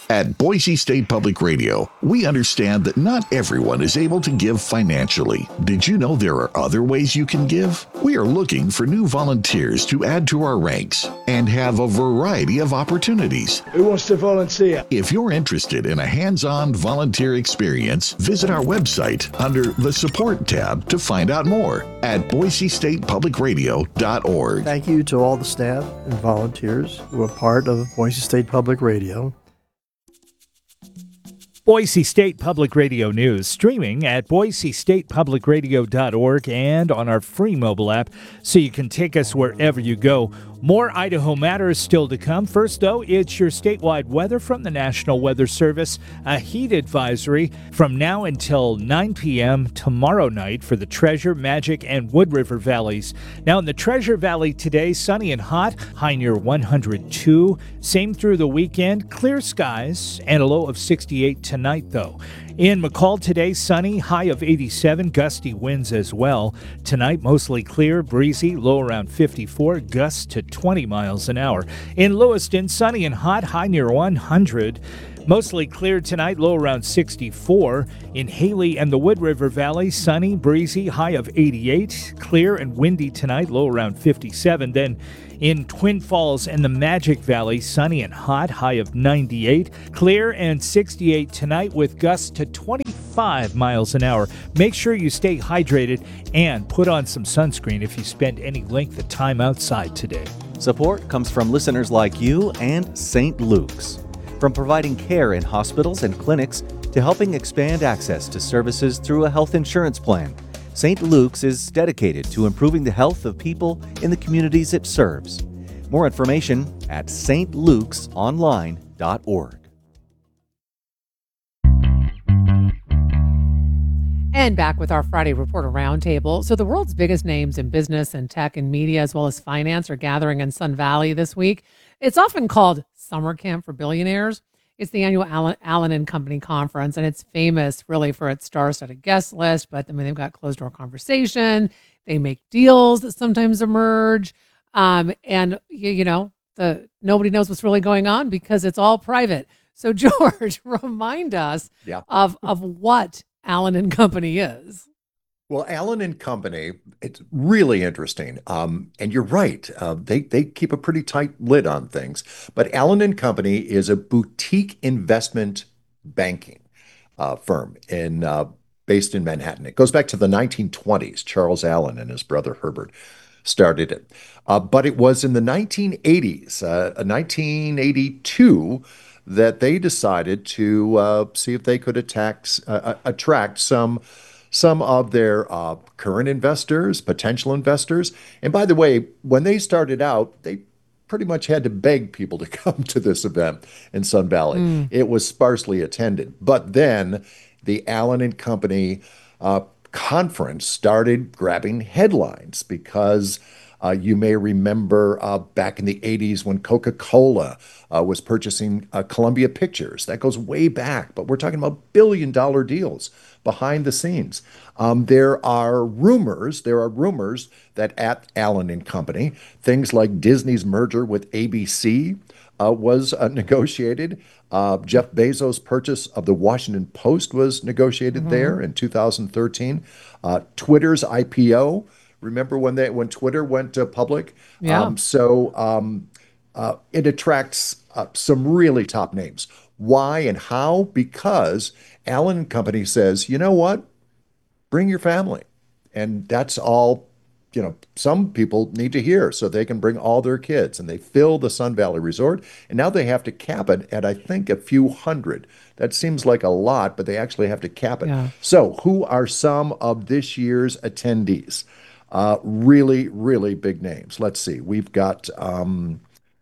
At Boise State Public Radio, we understand that not everyone is able to give financially. Did you know there are other ways you can give? We are looking for new volunteers to add to our ranks and have a variety of opportunities. Who wants to volunteer? If you're interested in a hands-on volunteer experience, visit our website under the Support tab to find out more at boisestatepublicradio.org. Thank you to all the staff and volunteers who are part of Boise State Public Radio. Boise State Public Radio News, streaming at boisestatepublicradio.org and on our free mobile app so you can take us wherever you go. More Idaho Matters still to come. First, though, it's your statewide weather from the National Weather Service. A heat advisory from now until 9 p.m. tomorrow night for the Treasure, Magic, and Wood River valleys. Now, in the Treasure Valley today, sunny and hot, high near 102. Same through the weekend, clear skies, and a low of 68 tonight, though. In McCall today, sunny, high of 87, gusty winds as well. Tonight, mostly clear, breezy, low around 54, gusts to 20 miles an hour. In Lewiston, sunny and hot, high near 100. Mostly clear tonight, low around 64. In Haley and the Wood River Valley, sunny, breezy, high of 88. Clear and windy tonight, low around 57. Then in Twin Falls and the Magic Valley, sunny and hot, high of 98. Clear and 68 tonight with gusts to 25 miles an hour. Make sure you stay hydrated and put on some sunscreen if you spend any length of time outside today. Support comes from listeners like you and St. Luke's. From providing care in hospitals and clinics to helping expand access to services through a health insurance plan, St. Luke's is dedicated to improving the health of people in the communities it serves. More information at stlukesonline.org. And back with our Friday Reporter Roundtable. So the world's biggest names in business and tech and media, as well as finance, are gathering in Sun Valley this week. It's often called Summer Camp for Billionaires. It's the annual Allen and Company conference, and it's famous really for its star-studded guest list. But I mean, they've got closed-door conversation. They make deals that sometimes emerge, and nobody knows what's really going on because it's all private. So George, remind us of what Allen and Company is. Well, Allen and Company, it's really interesting. And you're right. They keep a pretty tight lid on things. But Allen and Company is a boutique investment banking firm based in Manhattan. It goes back to the 1920s. Charles Allen and his brother Herbert started it. But it was in the 1980s, 1982, that they decided to see if they could attract some of their current investors, potential investors. And by the way, when they started out, they pretty much had to beg people to come to this event in Sun Valley. It was sparsely attended. But then the Allen and Company conference started grabbing headlines because you may remember back in the 80s when Coca-Cola was purchasing Columbia Pictures. That goes way back, but we're talking about billion-dollar deals behind the scenes. There are rumors that at Allen and Company, things like Disney's merger with ABC was negotiated. Jeff Bezos' purchase of the Washington Post was negotiated there in 2013. Twitter's IPO. Remember when Twitter went public? Yeah. It attracts some really top names. Why and how? Because Allen and Company says, you know what? Bring your family. And that's all, some people need to hear so they can bring all their kids. And they fill the Sun Valley Resort. And now they have to cap it at, I think, a few hundred. That seems like a lot, but they actually have to cap it. Yeah. So who are some of this year's attendees? Really, really big names. Let's see. We've got Tim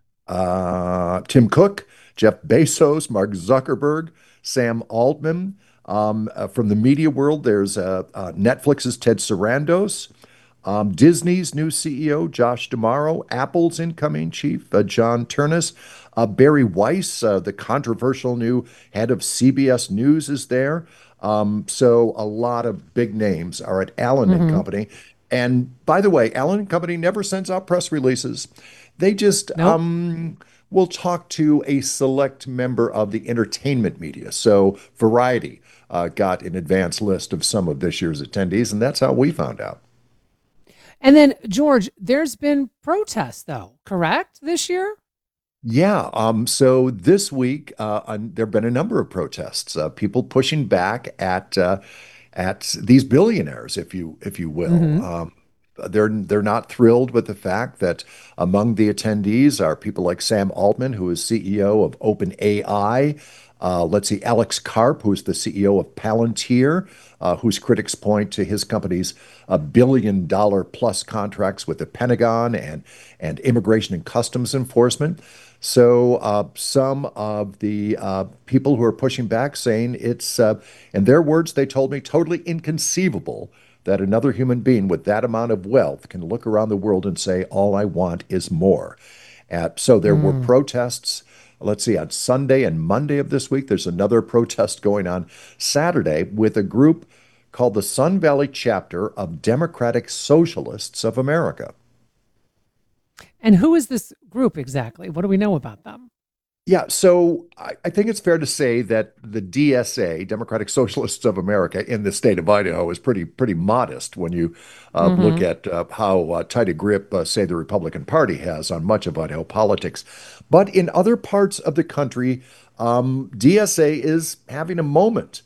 Cook, Jeff Bezos, Mark Zuckerberg, Sam Altman. From the media world, there's Netflix's Ted Sarandos, Disney's new CEO, Josh D'Amaro, Apple's incoming chief, John Ternus, Barry Weiss, the controversial new head of CBS News, is there. So a lot of big names are at Allen and Company. And by the way, Allen and Company never sends out press releases. They just will talk to a select member of the entertainment media. So Variety got an advance list of some of this year's attendees, and that's how we found out. And then, George, there's been protests, though, correct, this year? Yeah. So this week, there have been a number of protests, people pushing back at these billionaires, if you will. They're not thrilled with the fact that among the attendees are people like Sam Altman, who is CEO of OpenAI. Let's see, Alex Karp, who's the CEO of Palantir, whose critics point to his company's $1 billion plus contracts with the Pentagon and Immigration and Customs Enforcement. So some of the people who are pushing back saying it's, in their words, they told me, totally inconceivable that another human being with that amount of wealth can look around the world and say, all I want is more. So there were protests. Let's see, on Sunday and Monday of this week, there's another protest going on Saturday with a group called the Sun Valley Chapter of Democratic Socialists of America. And who is this group exactly? What do we know about them? Yeah, so I think it's fair to say that the DSA, Democratic Socialists of America, in the state of Idaho is pretty modest when you look at how tight a grip, say, the Republican Party has on much of Idaho politics. But in other parts of the country, DSA is having a moment.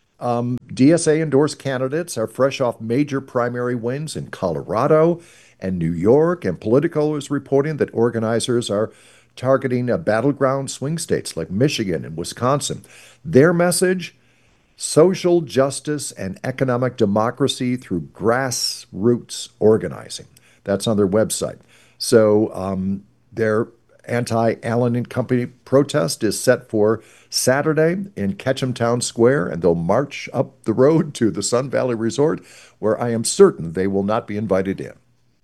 DSA endorsed candidates are fresh off major primary wins in Colorado and New York, and Politico is reporting that organizers are targeting battleground swing states like Michigan and Wisconsin. Their message: social justice and economic democracy through grassroots organizing. That's on their website. So their anti-Allen and Company protest is set for Saturday in Ketchum Town Square, and they'll march up the road to the Sun Valley Resort, where I am certain they will not be invited in.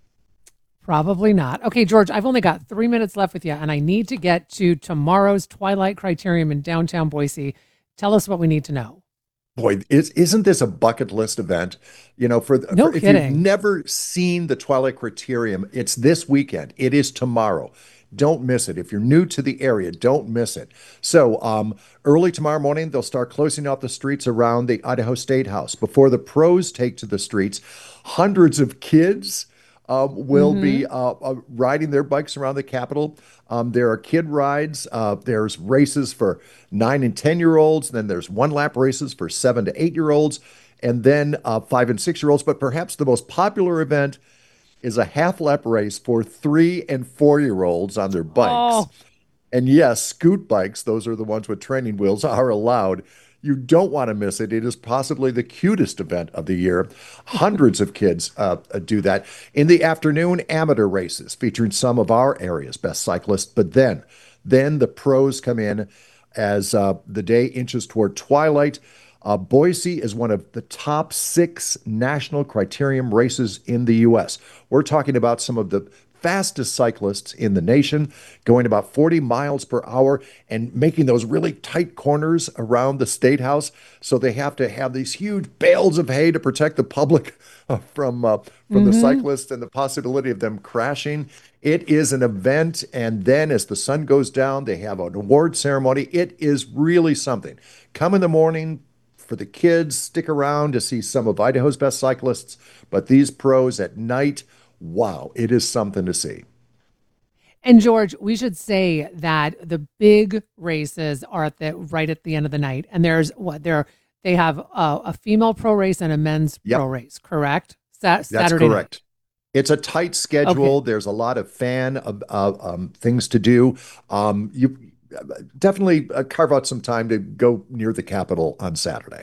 Probably not. Okay, George, I've only got 3 minutes left with you, and I need to get to tomorrow's Twilight Criterium in downtown Boise. Tell us what we need to know. Boy, isn't this a bucket list event? You know, No if kidding. you've never seen the Twilight Criterium, it's this weekend. It is tomorrow. Don't miss it. If you're new to the area, don't miss it. So early tomorrow morning, they'll start closing off the streets around the Idaho State House. Before the pros take to the streets, hundreds of kids will be riding their bikes around the Capitol. There are kid rides. There's races for 9 and 10-year-olds. Then there's one-lap races for 7 to 8-year-olds, and then 5 and 6-year-olds. But perhaps the most popular event is a half-lap race for 3 and 4-year-olds on their bikes. Oh. And yes, scoot bikes, those are the ones with training wheels, are allowed. You don't want to miss it. It is possibly the cutest event of the year. Hundreds of kids do that. In the afternoon, amateur races featuring some of our area's best cyclists. But then the pros come in as the day inches toward twilight. Boise is one of the top 6 national criterium races in the U.S. We're talking about some of the fastest cyclists in the nation, going about 40 miles per hour and making those really tight corners around the State House. So they have to have these huge bales of hay to protect the public from the cyclists and the possibility of them crashing. It is an event. And then as the sun goes down, they have an award ceremony. It is really something. Come in the morning for the kids, stick around to see some of Idaho's best cyclists. But these pros at night, wow, it is something to see. And George, we should say that the big races are right at the end of the night, and there's they have a female pro race and a men's pro race, correct? That's Saturday correct. night. It's a tight schedule. Okay. There's a lot of things to do. You definitely carve out some time to go near the Capitol on Saturday.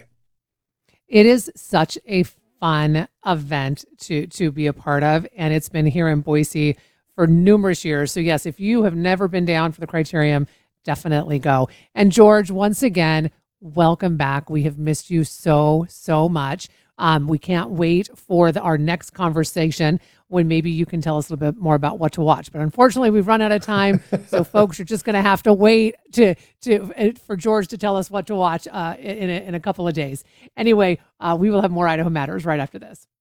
It is such a fun event to be a part of, and it's been here in Boise for numerous years. So yes, if you have never been down for the Criterium, definitely go. And George, once again, welcome back. We have missed you so much. We can't wait for our next conversation when maybe you can tell us a little bit more about what to watch. But unfortunately, we've run out of time, so folks are just going to have to wait for George to tell us what to watch in a couple of days. Anyway, we will have more Idaho Matters right after this.